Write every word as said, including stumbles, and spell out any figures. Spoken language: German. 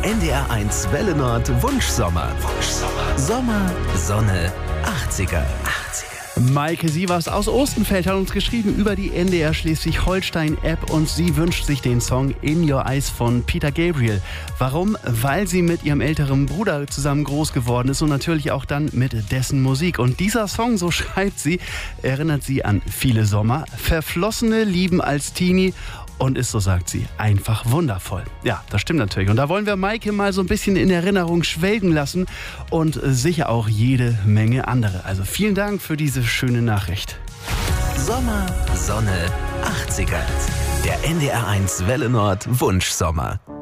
N D R eins Welle Nord Wunschsommer. Wunschsommer. Sommer, Sonne, achtziger. achtziger. Maike Sievers aus Ostenfeld hat uns geschrieben über die N D R Schleswig-Holstein-App und sie wünscht sich den Song In Your Eyes von Peter Gabriel. Warum? Weil sie mit ihrem älteren Bruder zusammen groß geworden ist und natürlich auch dann mit dessen Musik. Und dieser Song, so schreibt sie, erinnert sie an viele Sommer, verflossene Lieben als Teenie und ist, so sagt sie, einfach wundervoll. Ja, das stimmt natürlich. Und da wollen wir Maike mal so ein bisschen in Erinnerung schwelgen lassen und sicher auch jede Menge andere. Also vielen Dank für diese schöne Nachricht. Sommer, Sonne, achtziger. Der N D R eins Welle Nord Wunschsommer.